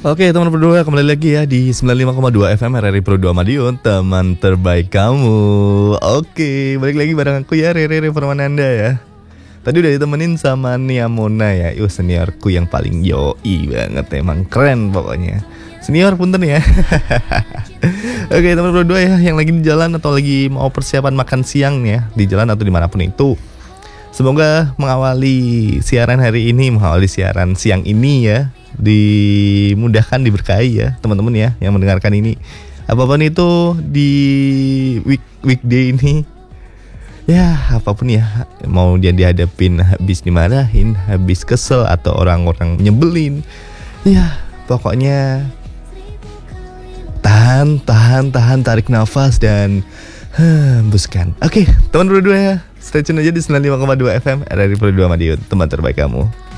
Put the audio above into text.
Oke teman berdua, kembali lagi ya di 95,2 FM RRI Pro 2 Madiun, teman terbaik kamu. Oke, balik lagi bareng aku ya, Rere Permananda ya. Tadi udah ditemenin sama Nia Mona ya. Seniorku yang paling yoi banget, emang keren pokoknya. Senior punten ya. Oke teman berdua ya, yang lagi di jalan atau lagi mau persiapan makan siang nih ya, di jalan atau dimanapun itu, semoga mengawali siaran hari ini, mengawali siaran siang ini ya, dimudahkan, diberkahi ya teman-teman ya yang mendengarkan ini. Apapun itu di weekday ini ya, apapun ya, mau dia dihadapin habis dimarahin, habis kesel, atau orang-orang nyebelin, ya pokoknya tahan, tarik nafas dan hembuskan. Oke teman berdua ya, stay tune aja di 95,2 FM RRI Pro 2 Madiun, teman terbaik kamu.